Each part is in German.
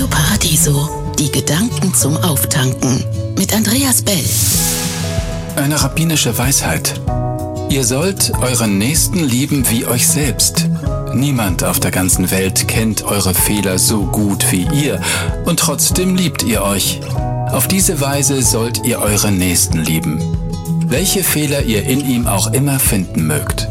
Radio Paradiso, die Gedanken zum Auftanken mit Andreas Bell. Eine rabbinische Weisheit. Ihr sollt euren Nächsten lieben wie euch selbst. Niemand auf der ganzen Welt kennt eure Fehler so gut wie ihr und trotzdem liebt ihr euch. Auf diese Weise sollt ihr euren Nächsten lieben, welche Fehler ihr in ihm auch immer finden mögt.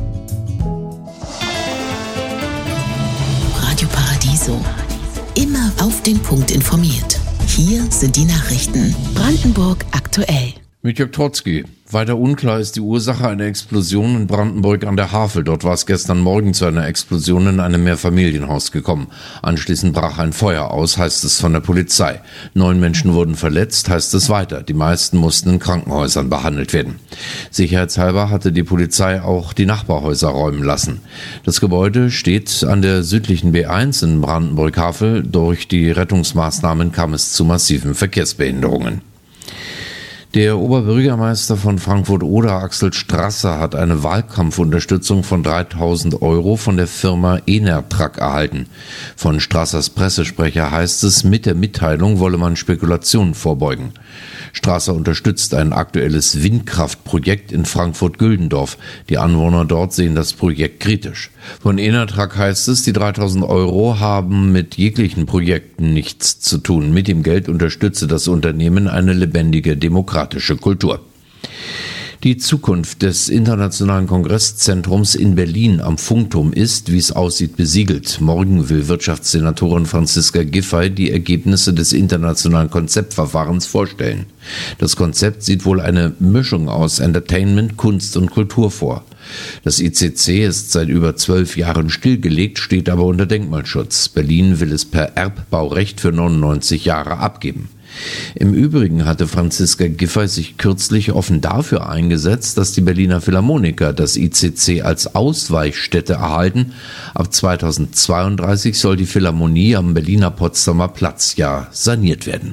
Radio Paradiso. Immer auf den Punkt informiert. Hier sind die Nachrichten. Brandenburg aktuell. Mit Jörg Trotzki. Weiter unklar ist die Ursache einer Explosion in Brandenburg an der Havel. Dort war es gestern Morgen zu einer Explosion in einem Mehrfamilienhaus gekommen. Anschließend brach ein Feuer aus, heißt es von der Polizei. 9 Menschen wurden verletzt, heißt es weiter. Die meisten mussten in Krankenhäusern behandelt werden. Sicherheitshalber hatte die Polizei auch die Nachbarhäuser räumen lassen. Das Gebäude steht an der südlichen B1 in Brandenburg-Havel. Durch die Rettungsmaßnahmen kam es zu massiven Verkehrsbehinderungen. Der Oberbürgermeister von Frankfurt-Oder, Axel Strasser, hat eine Wahlkampfunterstützung von 3.000 € von der Firma Enertrac erhalten. Von Strassers Pressesprecher heißt es, mit der Mitteilung wolle man Spekulationen vorbeugen. Strasser unterstützt ein aktuelles Windkraftprojekt in Frankfurt-Güldendorf. Die Anwohner dort sehen das Projekt kritisch. Von Enertrac heißt es, die 3.000 € haben mit jeglichen Projekten nichts zu tun. Mit dem Geld unterstütze das Unternehmen eine lebendige demokratische Kultur. Die Zukunft des Internationalen Kongresszentrums in Berlin am Funkturm ist, wie es aussieht, besiegelt. Morgen will Wirtschaftssenatorin Franziska Giffey die Ergebnisse des internationalen Konzeptverfahrens vorstellen. Das Konzept sieht wohl eine Mischung aus Entertainment, Kunst und Kultur vor. Das ICC ist seit über 12 Jahren stillgelegt, steht aber unter Denkmalschutz. Berlin will es per Erbbaurecht für 99 Jahre abgeben. Im Übrigen hatte Franziska Giffey sich kürzlich offen dafür eingesetzt, dass die Berliner Philharmoniker das ICC als Ausweichstätte erhalten. Ab 2032 soll die Philharmonie am Berliner Potsdamer Platz ja saniert werden.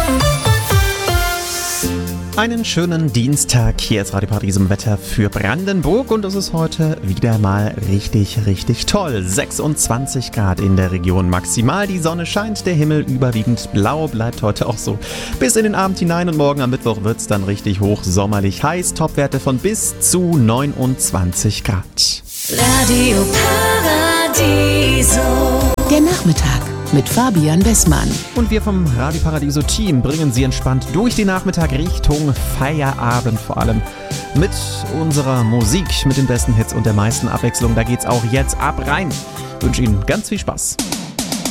Einen schönen Dienstag, hier ist Radio Paradiso im Wetter für Brandenburg und es ist heute wieder mal richtig toll. 26 Grad in der Region maximal, die Sonne scheint, der Himmel überwiegend blau, bleibt heute auch so bis in den Abend hinein und morgen am Mittwoch wird es dann richtig hoch sommerlich heiß, Topwerte von bis zu 29 Grad. Radio Paradiso. Der Nachmittag mit Fabian Wessmann. Und wir vom Radio Paradiso Team bringen Sie entspannt durch den Nachmittag Richtung Feierabend, vor allem mit unserer Musik, mit den besten Hits und der meisten Abwechslung. Da geht's auch jetzt ab rein. Ich wünsche Ihnen ganz viel Spaß.